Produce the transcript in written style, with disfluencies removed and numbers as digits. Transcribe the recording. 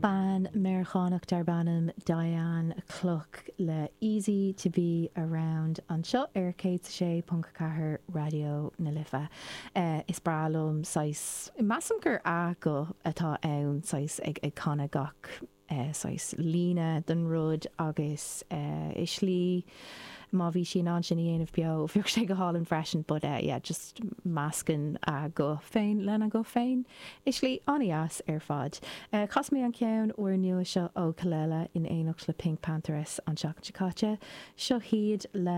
Ban Merchánach Darbanum Diane Cluck le Easy to Be Around an seo Céad sé Punk Cahir Radio na Lifa. Is bralum sais massam gur a go atá ann sais ag conna gach sais lína den rud agus islí má bhí sin an sin dhéanamh beo bhíoh sé go hálan freisin bud just máscan a go féin lena go féin islí anías ar fad. Chas mé an ceann uair nua seo ó Caléla in éonacht le Pink Panthers an seach Chicate seo hiad le